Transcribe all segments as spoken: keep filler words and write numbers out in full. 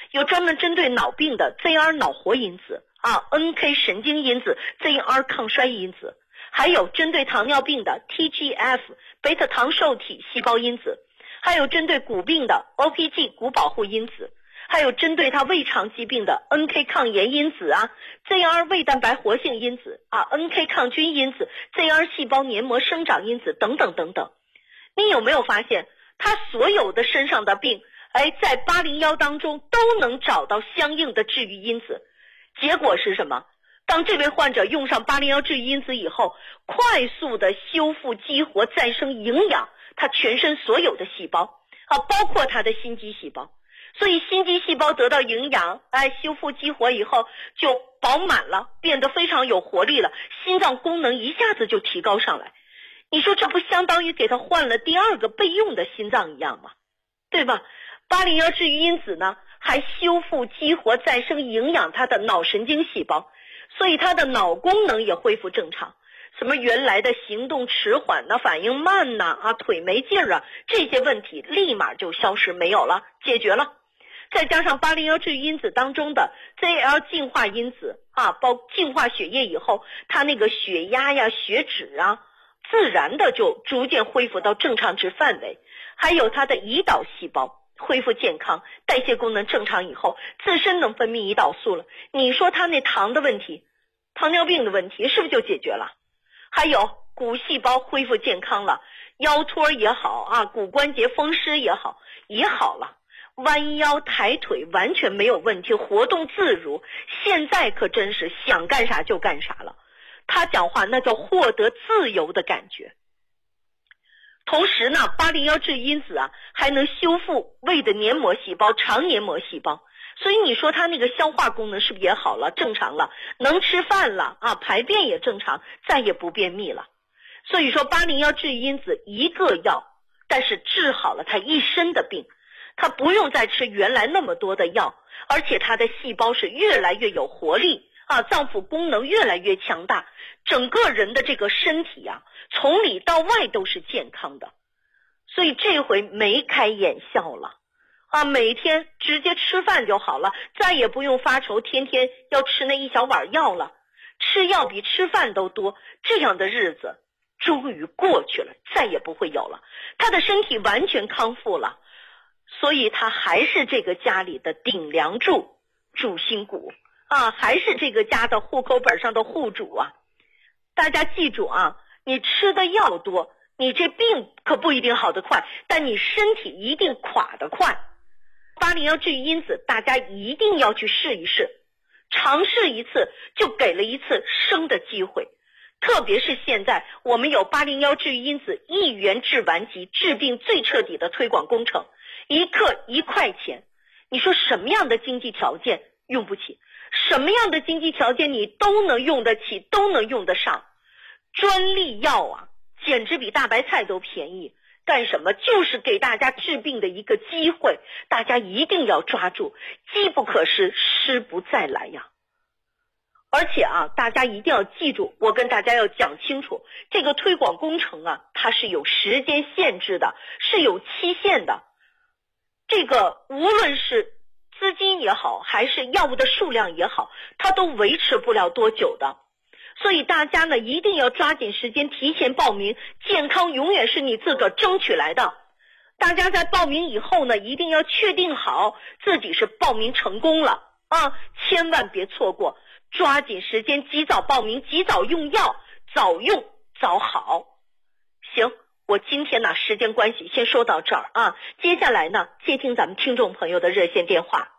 有专门针对脑病的 Z R 脑活因子啊 ，N K 神经因子 ，Z R 抗衰因子，还有针对糖尿病的 T G F 贝塔糖受体细胞因子，还有针对骨病的 O P G 骨保护因子，还有针对它胃肠疾病的 N K 抗炎因子啊 ，Z R 胃蛋白活性因子啊 ，N K 抗菌因子 ，Z R 细胞黏膜生长因子等等等等。你有没有发现，它所有的身上的病，哎，在八零一当中都能找到相应的治愈因子？结果是什么？当这位患者用上八零一治愈因子以后，快速的修复、激活、再生、营养他全身所有的细胞啊，包括他的心肌细胞。所以心肌细胞得到营养，哎，修复激活以后就饱满了，变得非常有活力了，心脏功能一下子就提高上来。你说这不相当于给他换了第二个备用的心脏一样吗？对吧？八零一治愈因子呢，还修复、激活、再生、营养他的脑神经细胞，所以他的脑功能也恢复正常。什么原来的行动迟缓呐、反应慢呐、啊、腿没劲儿啊，这些问题立马就消失没有了，解决了。再加上八零一治愈因子当中的 Z L 净化因子啊，包净化血液以后，它那个血压呀、血脂啊，自然的就逐渐恢复到正常值范围。还有它的胰岛细胞恢复健康，代谢功能正常以后，自身能分泌胰岛素了。你说它那糖的问题，糖尿病的问题是不是就解决了？还有骨细胞恢复健康了，腰托也好啊，骨关节风湿也好，也好了。弯腰抬腿完全没有问题，活动自如，现在可真是想干啥就干啥了。他讲话那叫获得自由的感觉。同时呢，八零一治愈因子啊，还能修复胃的黏膜细胞、肠黏膜细胞，所以你说他那个消化功能是不是也好了、正常了，能吃饭了啊，排便也正常，再也不便秘了。所以说八零一治愈因子一个药，但是治好了他一身的病。他不用再吃原来那么多的药，而且他的细胞是越来越有活力啊，脏腑功能越来越强大，整个人的这个身体啊，从里到外都是健康的。所以这回眉开眼笑了啊，每天直接吃饭就好了，再也不用发愁天天要吃那一小碗药了，吃药比吃饭都多，这样的日子终于过去了，再也不会有了。他的身体完全康复了，所以他还是这个家里的顶梁柱、主心骨啊，还是这个家的户口本上的户主啊。大家记住啊，你吃的药多，你这病可不一定好得快，但你身体一定垮得快。八零一治愈因子大家一定要去试一试，尝试一次就给了一次生的机会。特别是现在我们有八零一治愈因子一元治完疾，治病最彻底的推广工程，一克一块钱，你说什么样的经济条件用不起？什么样的经济条件你都能用得起，都能用得上。专利药啊，简直比大白菜都便宜。干什么？就是给大家治病的一个机会，大家一定要抓住，机不可失，失不再来呀。而且啊，大家一定要记住，我跟大家要讲清楚，这个推广工程啊，它是有时间限制的，是有期限的。这个无论是资金也好，还是药物的数量也好，它都维持不了多久的。所以大家呢，一定要抓紧时间提前报名，健康永远是你自个儿争取来的。大家在报名以后呢，一定要确定好自己是报名成功了啊，千万别错过，抓紧时间及早报名，及早用药，早用早好。行，我今天呢时间关系先说到这儿啊，接下来呢接听咱们听众朋友的热线电话。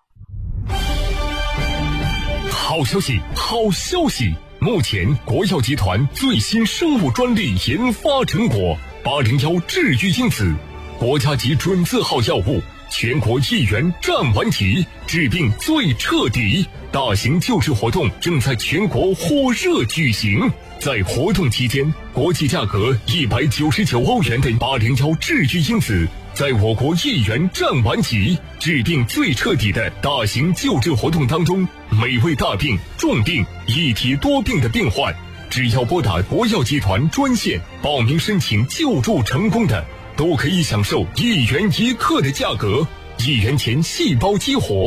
好消息，好消息！目前国药集团最新生物专利研发成果八零一治愈因子，国家级准字号药物，全国一元占完齐，治病最彻底。大型救治活动正在全国火热举行，在活动期间，国际价格一百九十九欧元的八零一治愈因子，在我国一元占完齐，治病最彻底的大型救治活动当中，每位大病、重病、一体多病的病患，只要拨打国药集团专线报名申请救助成功的，都可以享受一元一克的价格，一元钱细胞激活。